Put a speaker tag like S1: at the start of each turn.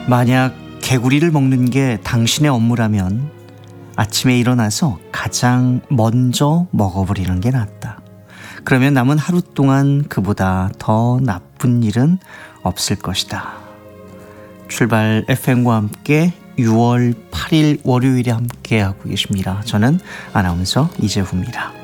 S1: 만약 개구리를 먹는 게 당신의 업무라면 아침에 일어나서 가장 먼저 먹어버리는 게 낫다. 그러면 남은 하루 동안 그보다 더 나쁜 일은 없을 것이다. 출발 FM과 함께 6월 8일 월요일에 함께하고 계십니다. 저는 아나운서 이재후입니다.